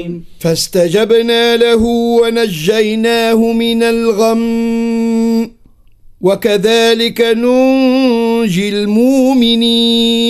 فاستجبنا له ونجيناه من الغم وكذلك ننجي المؤمنين.